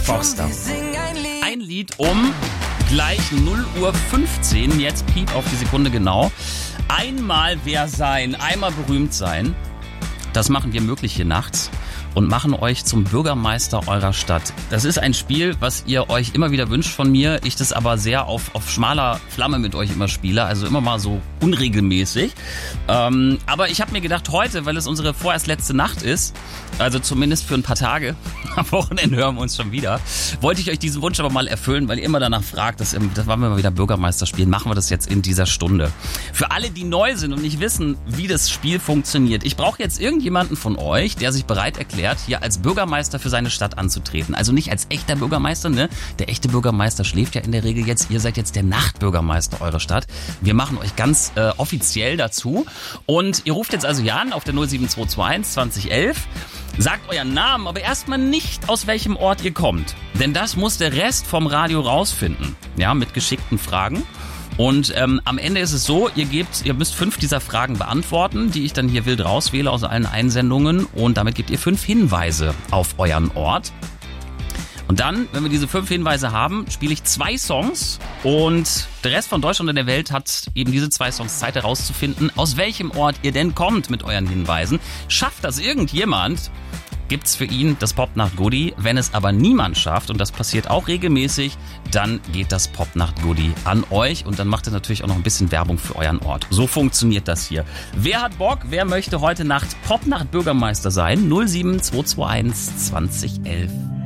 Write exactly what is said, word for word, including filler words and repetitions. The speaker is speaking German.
Boxster. Ein Lied um gleich null Uhr fünfzehn, jetzt Piep auf die Sekunde genau. Einmal wer sein, einmal berühmt sein. Das machen wir möglich hier nachts und machen euch zum Bürgermeister eurer Stadt. Das ist ein Spiel, was ihr euch immer wieder wünscht von mir. Ich das aber sehr auf, auf schmaler Flamme mit euch immer spiele, also immer mal so unregelmäßig. Ähm, aber ich habe mir gedacht, heute, weil es unsere vorerst letzte Nacht ist, also zumindest für ein paar Tage, am Wochenende hören wir uns schon wieder, wollte ich euch diesen Wunsch aber mal erfüllen, weil ihr immer danach fragt, dass, das wollen wir mal wieder Bürgermeister spielen, machen wir das jetzt in dieser Stunde. Für alle, die neu sind und nicht wissen, wie das Spiel funktioniert, ich brauche jetzt irgendjemanden von euch, der sich bereit erklärt, hier als Bürgermeister für seine Stadt anzutreten. Also nicht als echter Bürgermeister, ne? Der echte Bürgermeister schläft ja in der Regel jetzt. Ihr seid jetzt der Nachtbürgermeister eurer Stadt. Wir machen euch ganz äh, offiziell dazu. Und ihr ruft jetzt also hier an auf der null sieben zwei zwei eins zwanzig elf. Sagt euren Namen, aber erstmal nicht, aus welchem Ort ihr kommt. Denn das muss der Rest vom Radio rausfinden. Ja, mit geschickten Fragen. Und ähm, am Ende ist es so, ihr gebt, ihr müsst fünf dieser Fragen beantworten, die ich dann hier wild rauswähle aus allen Einsendungen. Und damit gebt ihr fünf Hinweise auf euren Ort. Und dann, wenn wir diese fünf Hinweise haben, spiele ich zwei Songs. Und der Rest von Deutschland und der Welt hat eben diese zwei Songs Zeit herauszufinden, aus welchem Ort ihr denn kommt mit euren Hinweisen. Schafft das irgendjemand, gibt's für ihn das Popnacht-Goodie. Wenn es aber niemand schafft, und das passiert auch regelmäßig, dann geht das Popnacht-Goodie an euch und dann macht ihr natürlich auch noch ein bisschen Werbung für euren Ort. So funktioniert das hier. Wer hat Bock? Wer möchte heute Nacht Popnacht-Bürgermeister sein? null sieben zwei zwei eins zwanzig elf.